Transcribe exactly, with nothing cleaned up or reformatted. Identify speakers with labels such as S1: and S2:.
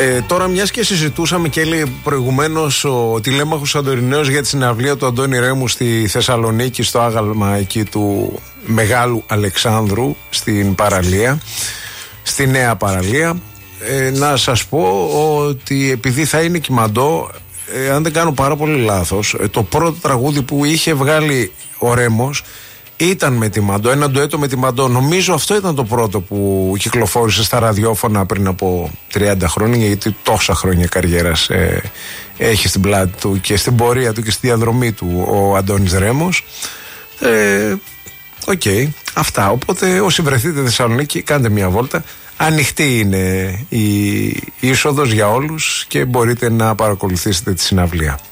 S1: Ε, τώρα, μιας και συζητούσαμε και έλεγε προηγουμένως ο τηλέμαχος Σαντορινέος για τη συναυλία του Αντώνη Ρέμου στη Θεσσαλονίκη, στο άγαλμα εκεί του Μεγάλου Αλεξάνδρου, στην παραλία, στη Νέα Παραλία. Ε, να σας πω ότι επειδή θα είναι Κιμαντό, ε, αν δεν κάνω πάρα πολύ λάθος, ε, το πρώτο τραγούδι που είχε βγάλει ο Ρέμος ήταν με τη Μαντό, ένα ντουέτο με τη Μαντό. Νομίζω αυτό ήταν το πρώτο που κυκλοφόρησε στα ραδιόφωνα πριν από τριάντα χρόνια, γιατί τόσα χρόνια καριέρας ε, έχει στην πλάτη του και στην πορεία του και στη διαδρομή του ο Αντώνης Ρέμος. Ε, Οκ, okay, αυτά. Οπότε όσοι βρεθείτε στη Θεσσαλονίκη, κάντε μια βόλτα. Ανοιχτή είναι η είσοδος για όλους και μπορείτε να παρακολουθήσετε τη συναυλία.